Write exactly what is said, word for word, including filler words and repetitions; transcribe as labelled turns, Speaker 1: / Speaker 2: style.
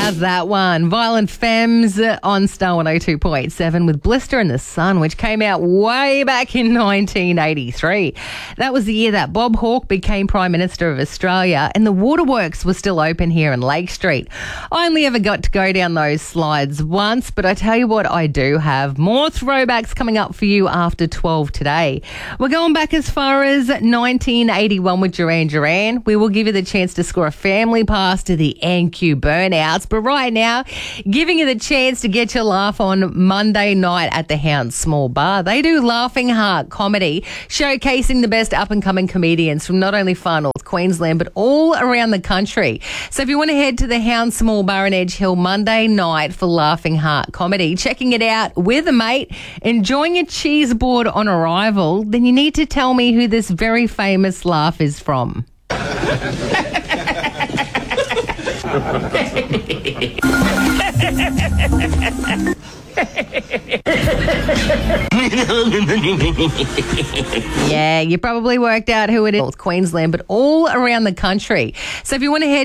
Speaker 1: How's that one? Violent Femmes on Star one oh two point seven with Blister in the Sun, which came out way back in nineteen eighty-three. That was the year that Bob Hawke became Prime Minister of Australia and the waterworks were still open here in Lake Street. I only ever got to go down those slides once, but I tell you what, I do have more throwbacks coming up for you after twelve today. We're going back as far as nineteen eighty-one with Duran Duran. We will give you the chance to score a family pass to the N Q Burnouts, but right now, giving you the chance to get your laugh on Monday night at the Hound Small Bar. They do Laughing Heart comedy, showcasing the best up-and-coming comedians from not only far north Queensland, but all around the country. So if you want to head to the Hound Small Bar in Edge Hill Monday night for Laughing Heart comedy, checking it out with a mate, enjoying a cheese board on arrival, then you need to tell me who this very famous laugh is from. Yeah, you probably worked out who it is. North Queensland, but all around the country. So if you want to head